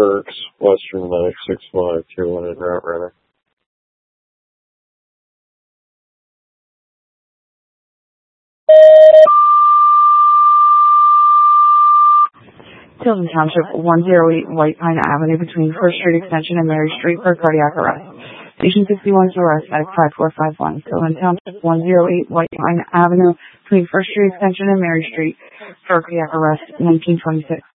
Burks, Western Atlantic 652 route runner. Tilden Township, 108 White Pine Avenue between First Street Extension and Mary Street for cardiac arrest. Patient 61 is arrest at 5451. Tilden Township, 108 White Pine Avenue between First Street Extension and Mary Street for cardiac arrest, 1926.